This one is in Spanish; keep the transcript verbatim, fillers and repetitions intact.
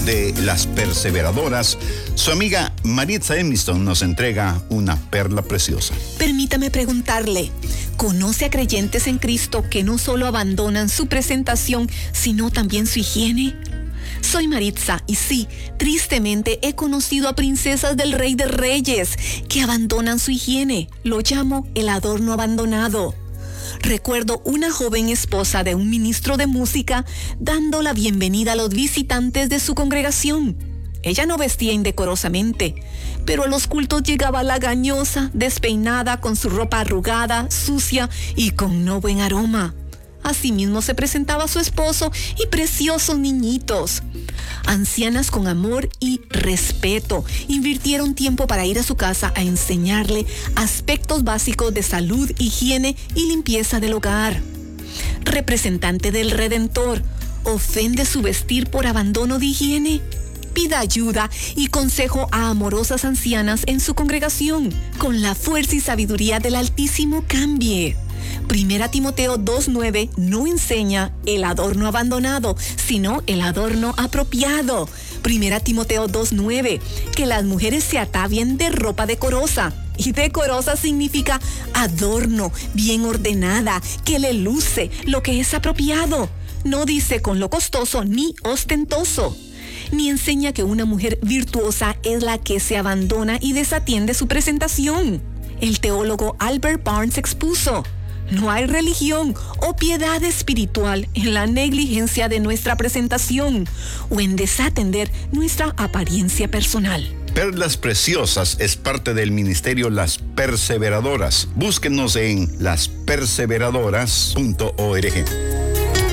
de Las Perseveradoras, su amiga Maritza Emiston nos entrega una perla preciosa. Permítame preguntarle, ¿conoce a creyentes en Cristo que no solo abandonan su presentación, sino también su higiene? Soy Maritza y sí, tristemente he conocido a princesas del Rey de Reyes que abandonan su higiene. Lo llamo el adorno abandonado. Recuerdo una joven esposa de un ministro de música dando la bienvenida a los visitantes de su congregación. Ella no vestía indecorosamente, pero a los cultos llegaba lagañosa, despeinada, con su ropa arrugada, sucia y con no buen aroma. Asimismo se presentaba su esposo y preciosos niñitos. Ancianas con amor y respeto invirtieron tiempo para ir a su casa a enseñarle aspectos básicos de salud, higiene y limpieza del hogar. Representante del Redentor, ¿ofende su vestir por abandono de higiene? Pida ayuda y consejo a amorosas ancianas en su congregación. Con la fuerza y sabiduría del Altísimo cambie. Primera Timoteo dos nueve no enseña el adorno abandonado, sino el adorno apropiado. Primera Timoteo dos nueve, que las mujeres se atavien de ropa decorosa. Y decorosa significa adorno, bien ordenada, que le luce lo que es apropiado. No dice con lo costoso ni ostentoso. Ni enseña que una mujer virtuosa es la que se abandona y desatiende su presentación. El teólogo Albert Barnes expuso: no hay religión o piedad espiritual en la negligencia de nuestra presentación o en desatender nuestra apariencia personal. Perlas Preciosas es parte del ministerio Las Perseveradoras. Búsquenos en las perseveradoras punto org.